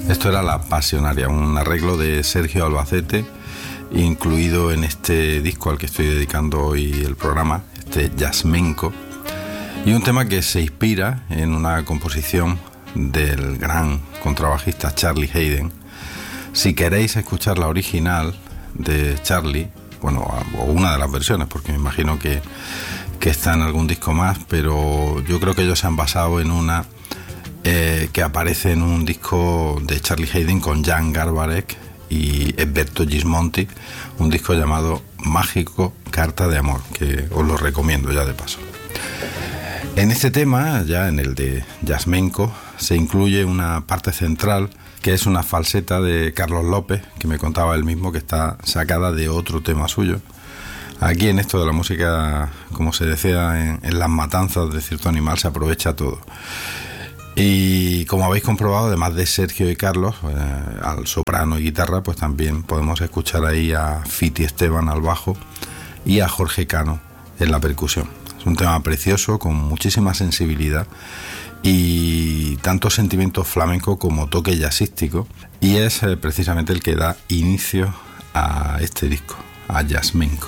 Esto era La Pasionaria, un arreglo de Sergio Albacete, incluido en este disco al que estoy dedicando hoy el programa, este Yasmenko, y un tema que se inspira en una composición del gran contrabajista Charlie Haden. Si queréis escuchar la original de Charlie, bueno, o una de las versiones, porque me imagino que está en algún disco más, pero yo creo que ellos se han basado en una que aparece en un disco de Charlie Haden con Jan Garbarek y Egberto Gismonti, un disco llamado Mágico Carta de Amor, que os lo recomiendo ya de paso. En este tema, ya en el de Yasmenko, se incluye una parte central que es una falseta de Carlos López, que me contaba él mismo que está sacada de otro tema suyo. Aquí en esto de la música, como se decía en las matanzas de cierto animal, se aprovecha todo. Y como habéis comprobado, además de Sergio y Carlos, al soprano y guitarra, pues también podemos escuchar ahí a Fiti Esteban al bajo y a Jorge Cano en la percusión. Es un tema precioso, con muchísima sensibilidad y tanto sentimiento flamenco como toque jazzístico, y es precisamente el que da inicio a este disco, a Yasmenko.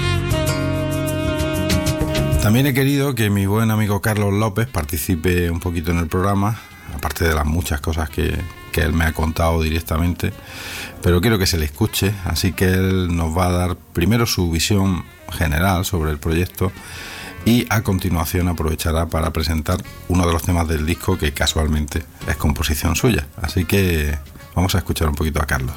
También he querido que mi buen amigo Carlos López participe un poquito en el programa, aparte de las muchas cosas que él me ha contado directamente, pero quiero que se le escuche, así que él nos va a dar primero su visión general sobre el proyecto y a continuación aprovechará para presentar uno de los temas del disco que casualmente es composición suya. Así que vamos a escuchar un poquito a Carlos.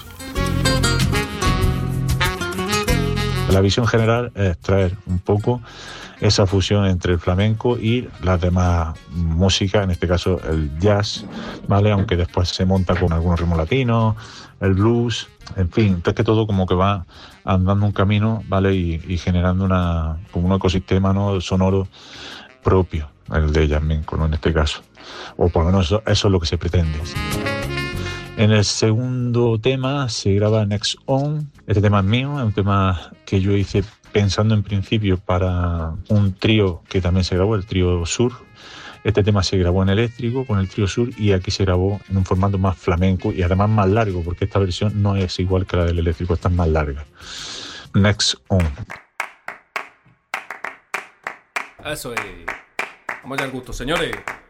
La visión general es traer un poco esa fusión entre el flamenco y las demás músicas, en este caso el jazz, ¿vale? Aunque después se monta con algunos ritmos latinos, el blues, en fin, entonces que todo como que va andando un camino, ¿vale? Y generando como un ecosistema, ¿no?, sonoro propio, el de Yasmenko, ¿no?, en este caso. O por lo menos eso es lo que se pretende. En el segundo tema se graba Next On. Este tema es mío, es un tema que yo hice pensando en principio para un trío que también se grabó, el trío Sur. Este tema se grabó en eléctrico con el trío Sur y aquí se grabó en un formato más flamenco y además más largo, porque esta versión no es igual que la del eléctrico, esta es más larga. Next On. Eso es. Vamos a dar gusto, señores.